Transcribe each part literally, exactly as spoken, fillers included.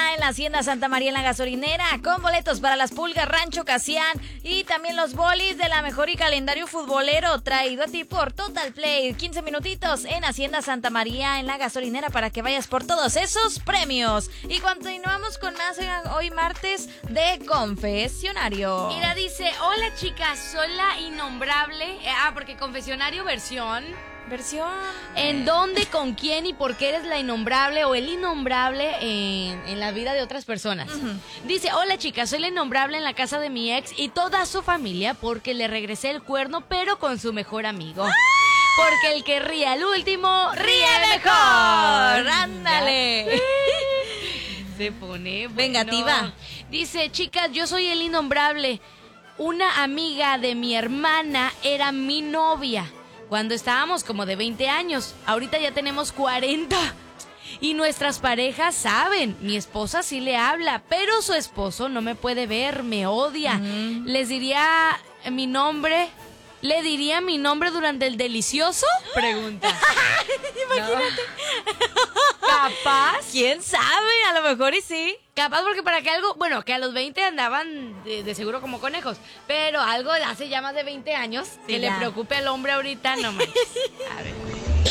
ya en la Hacienda Santa María en la gasolinera, con boletos para las Pulgas, Rancho Casián y también los bolis de la mejor y calendario futbolero traído a ti por Total Play. quince minutitos en Hacienda Santa María en la gasolinera para que vayas por todos esos premios. Y continuamos con más hoy martes de confesionario. Mira, dice, hola chicas, soy la innombrable. Eh, ah, porque confesionario versión. Versión. ¿En dónde, con quién y por qué eres la innombrable o el innombrable en, en la vida de otras personas? Uh-huh. Dice, hola chicas, soy la innombrable en la casa de mi ex y toda su familia porque le regresé el cuerno pero con su mejor amigo. ¡Ah! Porque el que ríe al último, ríe, ríe mejor. ¡Ándale! Se pone bueno. Vengativa. Dice, chicas, yo soy el innombrable. Una amiga de mi hermana era mi novia cuando estábamos como de veinte años. Ahorita ya tenemos cuarenta. Y nuestras parejas saben. Mi esposa sí le habla, pero su esposo no me puede ver, me odia. Mm. Les diría mi nombre... ¿Le diría mi nombre durante el delicioso? Pregunta. Imagínate. No. ¿Capaz? ¿Quién sabe? A lo mejor y sí. Capaz porque para que algo... Bueno, que a los veinte andaban de, de seguro como conejos. Pero algo hace ya más de veinte años sí, que ya le preocupe al hombre ahorita, no manches. A ver.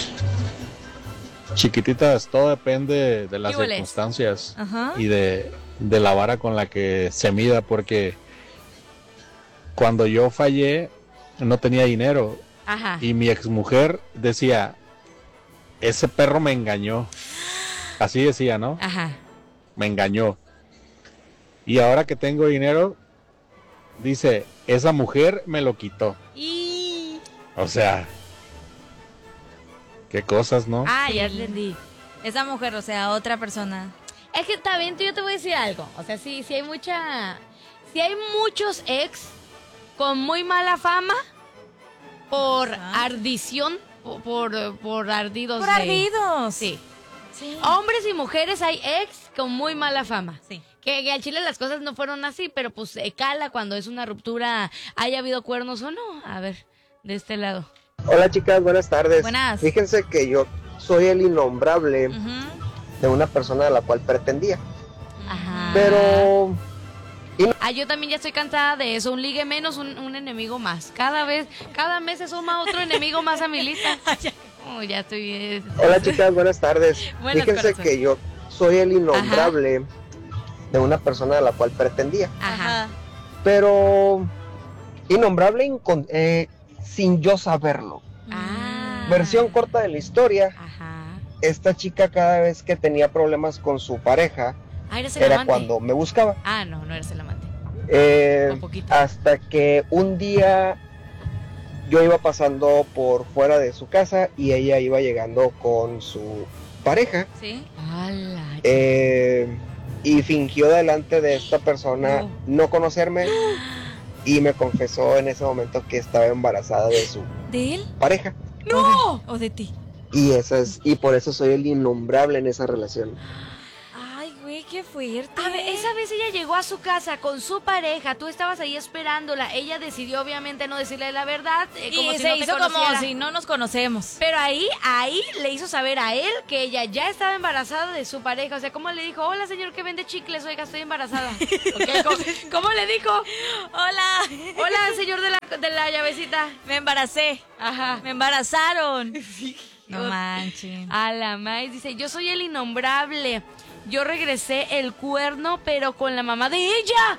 Chiquititas, todo depende de las circunstancias. Ajá. Y de, de la vara con la que se mida. Porque cuando yo fallé... no tenía dinero. Ajá. Y mi exmujer decía, ese perro me engañó. Así decía, ¿no? Ajá. Me engañó. Y ahora que tengo dinero, dice, esa mujer me lo quitó. Y... O sea, qué cosas, ¿no? Ah, ya entendí. Esa mujer, o sea, otra persona. Es que está bien, yo te voy a decir algo. O sea, si, si hay mucha... Si hay muchos ex... con muy mala fama por ¿Ah? ardición, por, por, por ardidos. Por de... ardidos. Sí. sí. Hombres y mujeres hay ex con muy mala fama. Sí. Que, que al chile las cosas no fueron así, pero pues se cala cuando es una ruptura, haya habido cuernos o no. A ver, de este lado. Hola chicas, buenas tardes. Buenas. Fíjense que yo soy el innombrable uh-huh. de una persona a la cual pretendía. Ajá. Pero... Ah, yo también ya estoy cansada de eso, un ligue menos, un, un enemigo más. Cada vez, cada mes se suma otro enemigo más a mi lista. Oh, ya estoy... Eh, Hola chicas, buenas tardes. Buenas, Fíjense corazón. que yo soy el innombrable Ajá. de una persona a la cual pretendía. Ajá. Pero innombrable incon- eh, sin yo saberlo. Ah. Versión corta de la historia. Ajá. Esta chica cada vez que tenía problemas con su pareja, Ah, ¿eres el era amante? cuando me buscaba. Ah, no, no eres el amante. Eh, Un poquito. hasta que un día yo iba pasando por fuera de su casa y ella iba llegando con su pareja. Sí. ¡Hala! Eh, y fingió delante de esta persona No. no conocerme y me confesó en ese momento que estaba embarazada de su ¿De él? pareja. ¡No! ¿O de, o de ti? Y esa es, y por eso soy el innombrable en esa relación. Ay, güey, qué fuerte. A ver, esa vez ella llegó a su casa con su pareja, tú estabas ahí esperándola, ella decidió obviamente no decirle la verdad, eh, como y si se no te hizo conociera. como si no nos conocemos. Pero ahí, ahí le hizo saber a él que ella ya estaba embarazada de su pareja. O sea, ¿cómo le dijo? Hola, señor que vende chicles, oiga, estoy embarazada. Okay, ¿cómo, ¿Cómo le dijo? Hola. Hola, señor de la, de la llavecita. Me embaracé. Ajá. Me embarazaron. No manches. A la maíz dice, yo soy el innombrable. Yo regresé el cuerno, pero con la mamá de ella.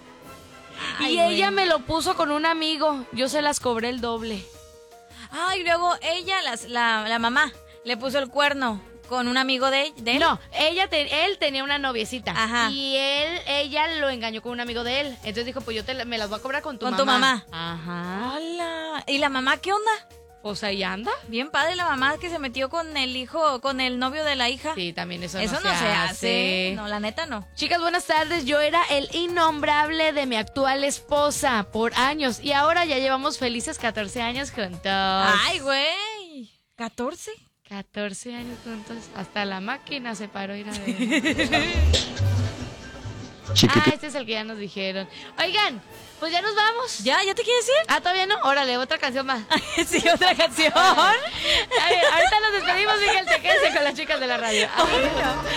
Ay, y güey. ella me lo puso con un amigo. Yo se las cobré el doble. Ay, luego ella, las, la, la mamá, le puso el cuerno con un amigo de, de él. No, ella te, él tenía una noviecita. Ajá. Y él, ella lo engañó con un amigo de él. Entonces dijo, pues yo te, me las voy a cobrar con tu Con mamá. tu mamá. Ajá. Hola. ¿Y la mamá qué onda? Pues ahí anda. Bien padre la mamá que se metió con el hijo, con el novio de la hija. Sí, también eso, Eso no, no se, se hace. hace. No, la neta no. Chicas, buenas tardes. Yo era el innombrable de mi actual esposa por años. Y ahora ya llevamos felices catorce años juntos. Ay, güey. ¿catorce? catorce años juntos. Hasta la máquina se paró ir a ver. Ah, este es el que ya nos dijeron. Oigan, pues ya nos vamos. ¿Ya? ¿Ya te quieres ir? Ah, ¿todavía no? Órale, otra canción más. Sí, otra canción. A ver, ahorita nos despedimos, Miguel, te quedes con las chicas de la radio. Ay, no.